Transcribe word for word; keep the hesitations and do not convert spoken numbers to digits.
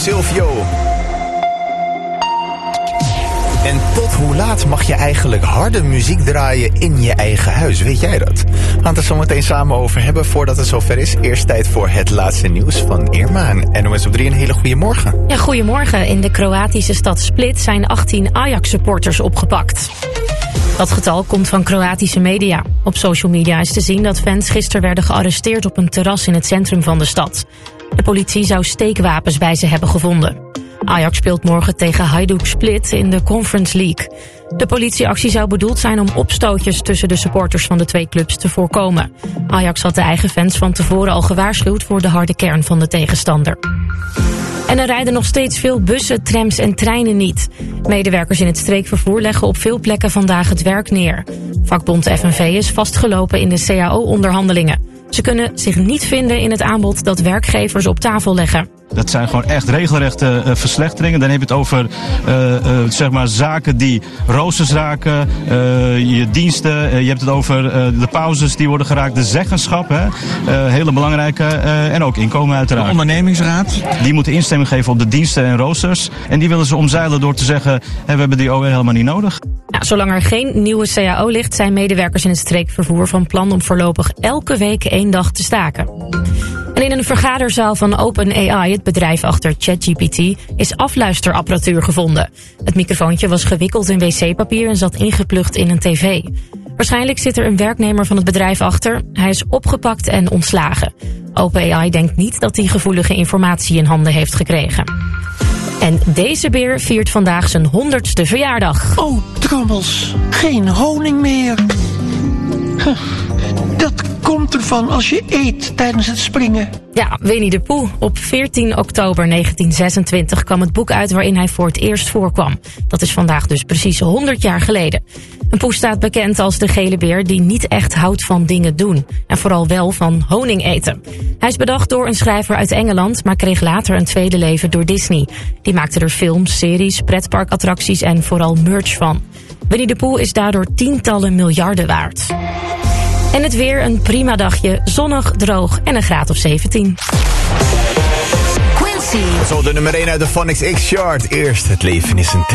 Silvio. En tot hoe laat mag je eigenlijk harde muziek draaien in je eigen huis? Weet jij dat? We gaan het er zo meteen samen over hebben voordat het zover is. Eerst tijd voor het laatste nieuws van Irma en N O S op drie. Een hele goede morgen. Ja, goedemorgen. In de Kroatische stad Split zijn achttien Ajax-supporters opgepakt. Dat getal komt van Kroatische media. Op social media is te zien dat fans gisteren werden gearresteerd op een terras in het centrum van de stad. De politie zou steekwapens bij ze hebben gevonden. Ajax speelt morgen tegen Hajduk Split in de Conference League. De politieactie zou bedoeld zijn om opstootjes tussen de supporters van de twee clubs te voorkomen. Ajax had de eigen fans van tevoren al gewaarschuwd voor de harde kern van de tegenstander. En er rijden nog steeds veel bussen, trams en treinen niet. Medewerkers in het streekvervoer leggen op veel plekken vandaag het werk neer. Vakbond F N V is vastgelopen in de C A O-onderhandelingen. Ze kunnen zich niet vinden in het aanbod dat werkgevers op tafel leggen. Dat zijn gewoon echt regelrechte uh, verslechteringen. Dan heb je het over uh, uh, zeg maar zaken die roosters raken, uh, je diensten. Uh, je hebt het over uh, de pauzes die worden geraakt, de zeggenschap. Hè? Uh, hele belangrijke. Uh, en ook inkomen uiteraard. De ondernemingsraad? Die moeten instemming geven op de diensten en roosters. En die willen ze omzeilen door te zeggen, hey, we hebben die O R helemaal niet nodig. Ja, zolang er geen nieuwe C A O ligt, zijn medewerkers in het streekvervoer van plan om voorlopig elke week één dag te staken. En in een vergaderzaal van OpenAI, het bedrijf achter ChatGPT, is afluisterapparatuur gevonden. Het microfoontje was gewikkeld in wc-papier en zat ingeplucht in een tv. Waarschijnlijk zit er een werknemer van het bedrijf achter. Hij is opgepakt en ontslagen. OpenAI denkt niet dat hij gevoelige informatie in handen heeft gekregen. En deze beer viert vandaag zijn honderdste verjaardag. Oh, trommels. Geen honing meer. Huh. Dat komt ervan als je eet tijdens het springen. Ja, Winnie de Pooh. Op veertien oktober negentien zesentwintig kwam het boek uit waarin hij voor het eerst voorkwam. Dat is vandaag dus precies honderd jaar geleden. Een Pooh staat bekend als de gele beer die niet echt houdt van dingen doen. En vooral wel van honing eten. Hij is bedacht door een schrijver uit Engeland, maar kreeg later een tweede leven door Disney. Die maakte er films, series, pretparkattracties en vooral merch van. Winnie de Pooh is daardoor tientallen miljarden waard. En het weer, een prima dagje, zonnig, droog en een graad of zeventien. Quincy. Zo de nummer één uit de Phonics X-chart. Eerst, het leven is een